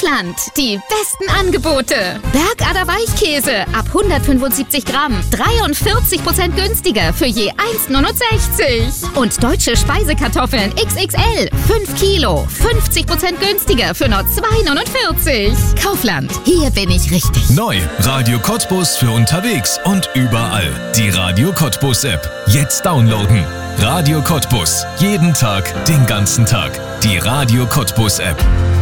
Kaufland. Die besten Angebote. Bergader Weichkäse ab 175 Gramm. 43% günstiger für je 1,69. Und deutsche Speisekartoffeln XXL. 5 Kilo. 50% günstiger für nur 2,49. Kaufland. Hier bin ich richtig. Neu. Radio Cottbus für unterwegs und überall. Die Radio Cottbus App. Jetzt downloaden. Radio Cottbus. Jeden Tag, den ganzen Tag. Die Radio Cottbus App.